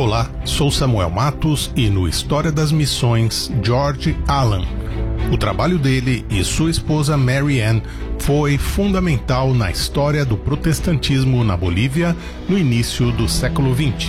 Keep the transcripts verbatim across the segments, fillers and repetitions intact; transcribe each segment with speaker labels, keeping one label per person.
Speaker 1: Olá, sou Samuel Matos e no História das Missões, George Allen. O trabalho dele e sua esposa Mary Ann foi fundamental na história do protestantismo na Bolívia no início do século vinte.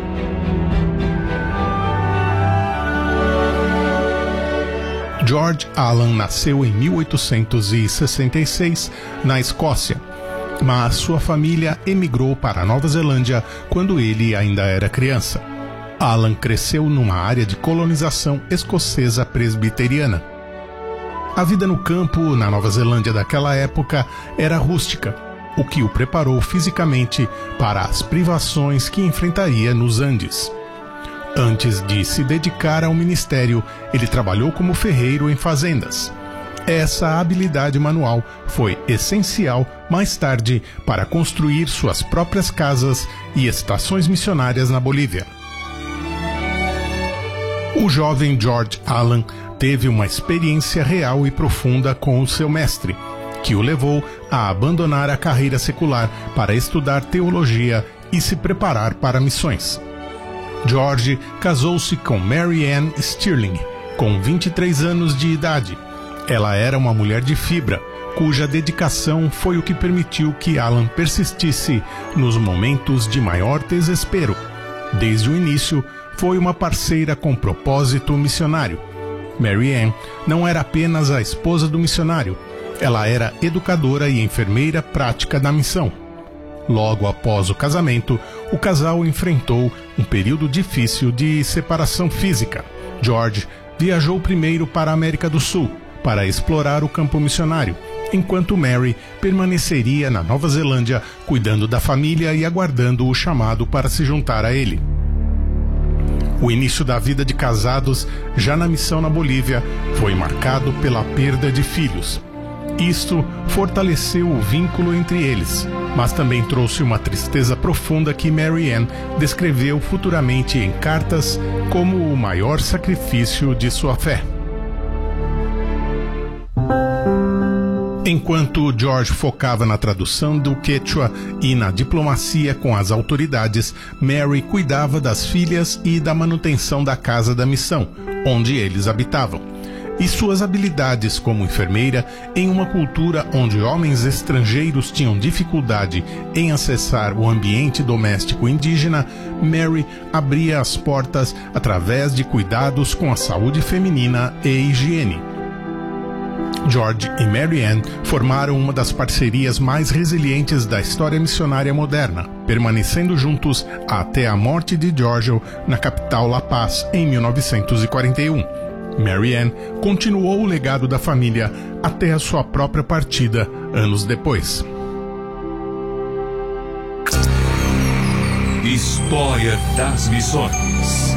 Speaker 1: George Allen nasceu em mil oitocentos e sessenta e seis na Escócia, mas sua família emigrou para a Nova Zelândia quando ele ainda era criança. Allen cresceu numa área de colonização escocesa presbiteriana. A vida no campo na Nova Zelândia daquela época era rústica, o que o preparou fisicamente para as privações que enfrentaria nos Andes. Antes de se dedicar ao ministério, ele trabalhou como ferreiro em fazendas. Essa habilidade manual foi essencial mais tarde para construir suas próprias casas e estações missionárias na Bolívia. O jovem George Allen teve uma experiência real e profunda com o seu mestre, que o levou a abandonar a carreira secular para estudar teologia e se preparar para missões. George casou-se com Mary Ann Stirling, com vinte e três anos de idade. Ela era uma mulher de fibra, cuja dedicação foi o que permitiu que Allen persistisse nos momentos de maior desespero. Desde o início, foi uma parceira com propósito missionário. Mary Ann não era apenas a esposa do missionário, ela era educadora e enfermeira prática da missão. Logo após o casamento, o casal enfrentou um período difícil de separação física. George viajou primeiro para a América do Sul para explorar o campo missionário, enquanto Mary permaneceria na Nova Zelândia cuidando da família e aguardando o chamado para se juntar a ele. O início da vida de casados, já na missão na Bolívia, foi marcado pela perda de filhos. Isto fortaleceu o vínculo entre eles, mas também trouxe uma tristeza profunda que Mary Ann descreveu futuramente em cartas como o maior sacrifício de sua fé. Enquanto George focava na tradução do Quechua e na diplomacia com as autoridades, Mary cuidava das filhas e da manutenção da casa da missão, onde eles habitavam. E suas habilidades como enfermeira, em uma cultura onde homens estrangeiros tinham dificuldade em acessar o ambiente doméstico indígena, Mary abria as portas através de cuidados com a saúde feminina e higiene. George e Mary Ann formaram uma das parcerias mais resilientes da história missionária moderna, permanecendo juntos até a morte de George na capital La Paz em mil novecentos e quarenta e um. Mary Ann continuou o legado da família até a sua própria partida anos depois.
Speaker 2: História das Missões.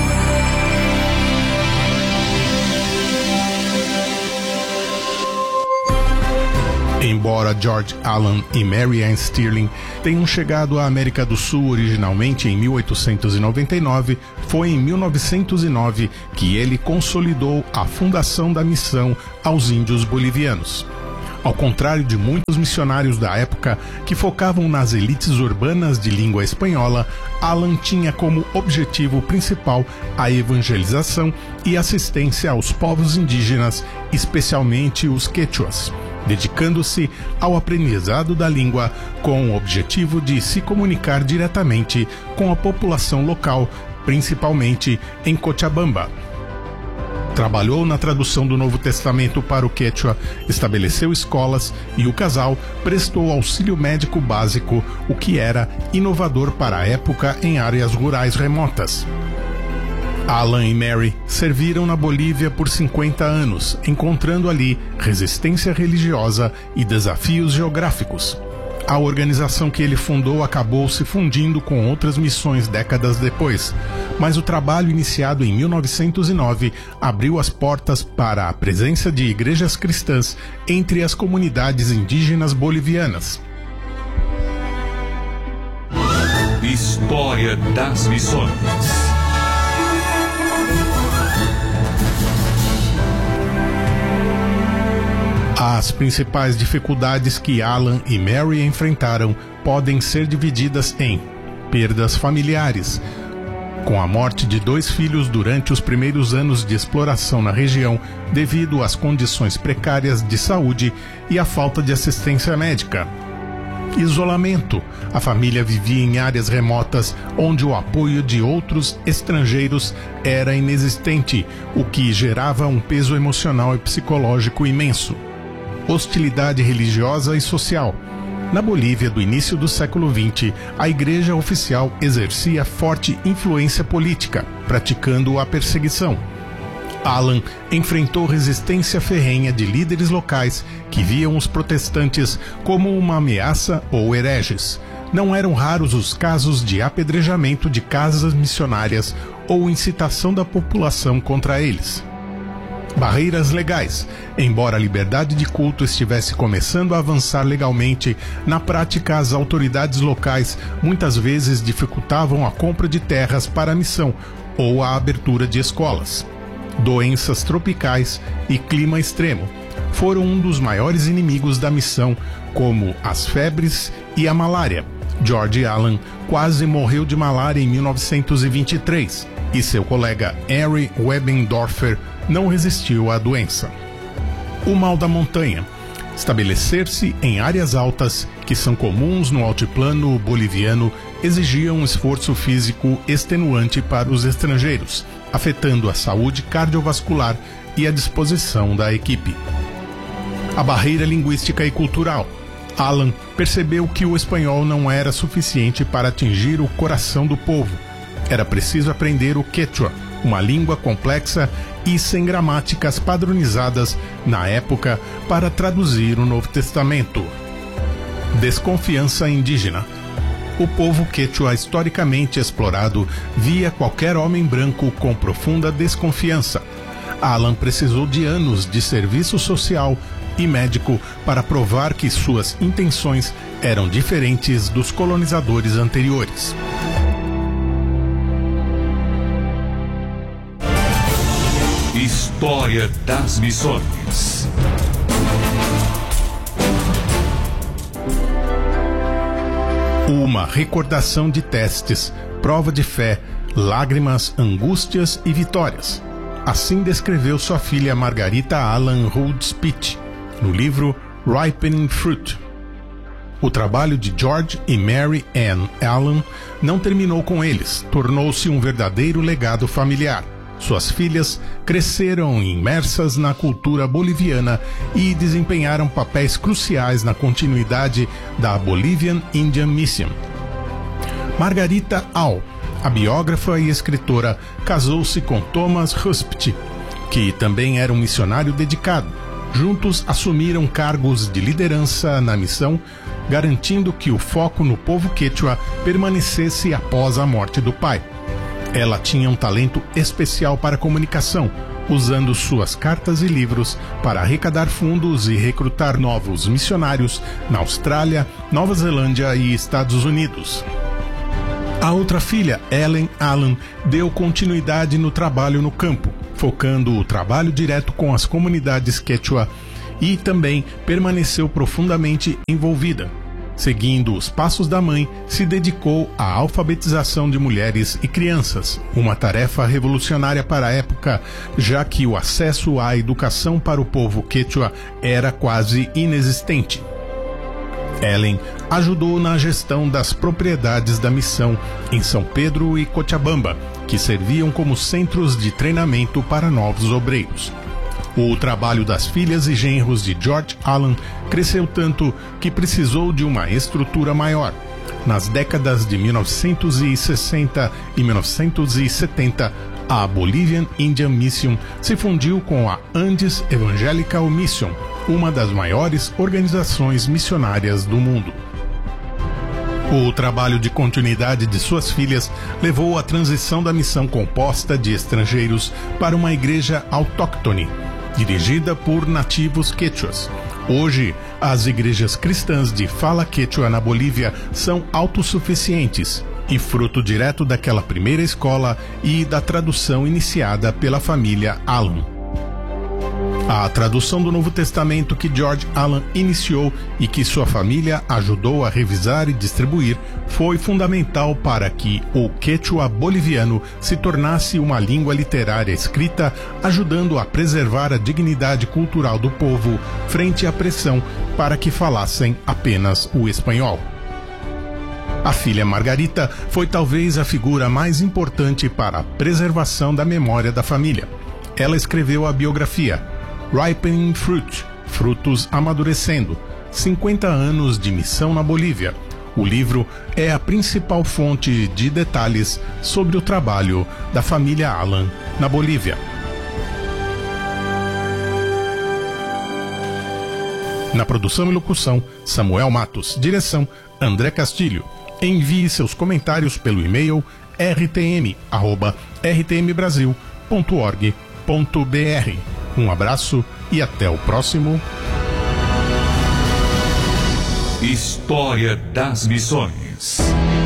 Speaker 1: Embora George Allen e Mary Ann Stirling tenham chegado à América do Sul originalmente em mil oitocentos e noventa e nove, foi em mil novecentos e nove que ele consolidou a fundação da missão aos índios bolivianos. Ao contrário de muitos missionários da época que focavam nas elites urbanas de língua espanhola, Allen tinha como objetivo principal a evangelização e assistência aos povos indígenas, especialmente os quechuas, dedicando-se ao aprendizado da língua com o objetivo de se comunicar diretamente com a população local, principalmente em Cochabamba. Trabalhou na tradução do Novo Testamento para o Quechua, estabeleceu escolas e o casal prestou auxílio médico básico, o que era inovador para a época em áreas rurais remotas. Allen e Mary serviram na Bolívia por cinquenta anos, encontrando ali resistência religiosa e desafios geográficos. A organização que ele fundou acabou se fundindo com outras missões décadas depois, mas o trabalho iniciado em mil novecentos e nove abriu as portas para a presença de igrejas cristãs entre as comunidades indígenas bolivianas.
Speaker 2: História das Missões.
Speaker 1: As principais dificuldades que Allen e Mary enfrentaram podem ser divididas em perdas familiares. Com a morte de dois filhos durante os primeiros anos de exploração na região, devido às condições precárias de saúde e à falta de assistência médica. Isolamento. A família vivia em áreas remotas onde o apoio de outros estrangeiros era inexistente, o que gerava um peso emocional e psicológico imenso. Hostilidade religiosa e social. Na Bolívia do início do século vinte, a igreja oficial exercia forte influência política, praticando a perseguição. Alan enfrentou resistência ferrenha de líderes locais que viam os protestantes como uma ameaça ou hereges. Não eram raros os casos de apedrejamento de casas missionárias ou incitação da população contra eles. Barreiras legais. Embora a liberdade de culto estivesse começando a avançar legalmente, na prática as autoridades locais muitas vezes dificultavam a compra de terras para a missão ou a abertura de escolas. Doenças tropicais e clima extremo foram um dos maiores inimigos da missão, como as febres e a malária. George Allen quase morreu de malária em mil novecentos e vinte e três e seu colega Henry Webendorfer não resistiu à doença. O mal da montanha. Estabelecer-se em áreas altas, que são comuns no altiplano boliviano, exigia um esforço físico extenuante para os estrangeiros, afetando a saúde cardiovascular e a disposição da equipe. A barreira linguística e cultural. Alan percebeu que o espanhol não era suficiente para atingir o coração do povo. Era preciso aprender o Quechua, uma língua complexa e sem gramáticas padronizadas na época para traduzir o Novo Testamento. Desconfiança indígena. O povo Quechua, historicamente explorado, via qualquer homem branco com profunda desconfiança. Alan precisou de anos de serviço social e médico para provar que suas intenções eram diferentes dos colonizadores anteriores.
Speaker 2: História das Missões.
Speaker 1: Uma recordação de testes, prova de fé, lágrimas, angústias e vitórias. Assim descreveu sua filha Margarita Allan Rhodes Pitt, no livro Ripening Fruit. O trabalho de George e Mary Ann Allan não terminou com eles, tornou-se um verdadeiro legado familiar. Suas filhas cresceram imersas na cultura boliviana e desempenharam papéis cruciais na continuidade da Bolivian Indian Mission. Margarita All, a biógrafa e escritora, casou-se com Thomas Huspt, que também era um missionário dedicado. Juntos assumiram cargos de liderança na missão, garantindo que o foco no povo Quechua permanecesse após a morte do pai. Ela tinha um talento especial para comunicação, usando suas cartas e livros para arrecadar fundos e recrutar novos missionários na Austrália, Nova Zelândia e Estados Unidos. A outra filha, Ellen Allan, deu continuidade no trabalho no campo, focando o trabalho direto com as comunidades Quechua e também permaneceu profundamente envolvida. Seguindo os passos da mãe, se dedicou à alfabetização de mulheres e crianças, uma tarefa revolucionária para a época, já que o acesso à educação para o povo Quechua era quase inexistente. Ellen ajudou na gestão das propriedades da missão em São Pedro e Cochabamba, que serviam como centros de treinamento para novos obreiros. O trabalho das filhas e genros de George Allan cresceu tanto que precisou de uma estrutura maior. Nas décadas de mil novecentos e sessenta e mil novecentos e setenta, a Bolivian Indian Mission se fundiu com a Andes Evangelical Mission, uma das maiores organizações missionárias do mundo. O trabalho de continuidade de suas filhas levou à transição da missão composta de estrangeiros para uma igreja autóctone, dirigida por nativos quechuas. Hoje, as igrejas cristãs de fala quechua na Bolívia são autossuficientes e fruto direto daquela primeira escola e da tradução iniciada pela família Allan. A tradução do Novo Testamento que George Allen iniciou e que sua família ajudou a revisar e distribuir foi fundamental para que o quechua boliviano se tornasse uma língua literária escrita, ajudando a preservar a dignidade cultural do povo frente à pressão para que falassem apenas o espanhol. A filha Margarita foi talvez a figura mais importante para a preservação da memória da família. Ela escreveu a biografia Ripening Fruit, Frutos Amadurecendo, cinquenta anos de missão na Bolívia. O livro é a principal fonte de detalhes sobre o trabalho da família Allen na Bolívia. Na produção e locução, Samuel Matos. Direção, André Castilho. Envie seus comentários pelo e-mail r t m arroba r t m brasil ponto org ponto b r. Um abraço e até o próximo.
Speaker 2: História das Missões.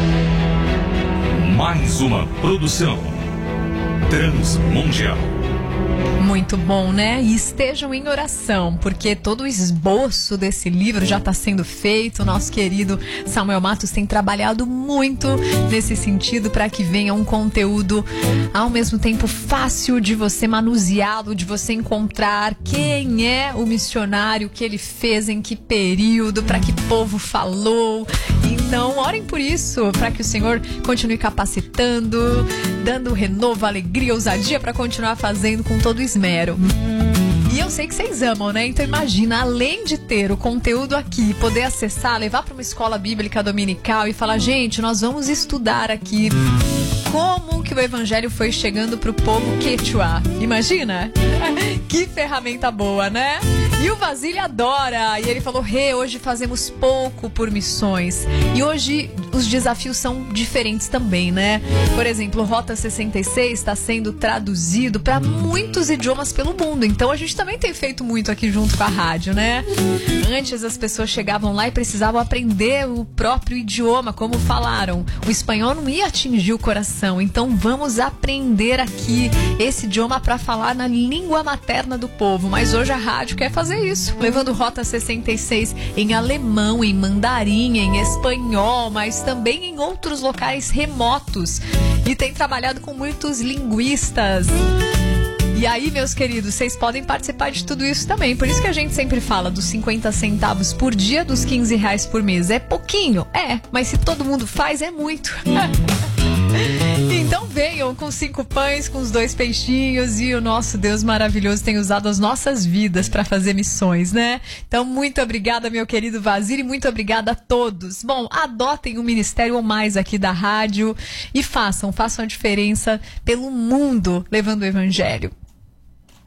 Speaker 2: Mais uma produção transmundial.
Speaker 3: Muito bom, né? E estejam em oração, porque todo o esboço desse livro já está sendo feito. Nosso querido Samuel Matos tem trabalhado muito nesse sentido para que venha um conteúdo ao mesmo tempo fácil de você manuseá-lo, de você encontrar quem é o missionário, o que ele fez, em que período, para que povo falou. Então, orem por isso, para que o Senhor continue capacitando, dando renovo, alegria, ousadia para continuar fazendo com todo esmero. E eu sei que vocês amam, né? Então imagina, além de ter o conteúdo aqui, poder acessar, levar para uma escola bíblica dominical e falar, gente, nós vamos estudar aqui como que o evangelho foi chegando pro povo quechua. Imagina? Que ferramenta boa, né? E o Vasílio adora. E ele falou, Rê, hoje fazemos pouco por missões. E hoje os desafios são diferentes também, né? Por exemplo, o Rota sessenta e seis está sendo traduzido para muitos idiomas pelo mundo. Então a gente também tem feito muito aqui junto com a rádio, né? Antes as pessoas chegavam lá e precisavam aprender o próprio idioma, como falaram. O espanhol não ia atingir o coração. Então vamos aprender aqui esse idioma para falar na língua materna do povo. Mas hoje a rádio quer fazer isso, levando Rota sessenta e seis em alemão, em mandarim, em espanhol, mas também em outros locais remotos. E tem trabalhado com muitos linguistas. E aí, meus queridos, vocês podem participar de tudo isso também. Por isso que a gente sempre fala dos cinquenta centavos por dia, dos quinze reais por mês. É pouquinho? É, mas se todo mundo faz, é muito. Então venham com cinco pães, com os dois peixinhos, e o nosso Deus maravilhoso tem usado as nossas vidas para fazer missões, né? Então muito obrigada, meu querido Vasílio, e muito obrigada a todos. Bom, adotem um ministério ou mais aqui da rádio e façam, façam a diferença pelo mundo levando o evangelho.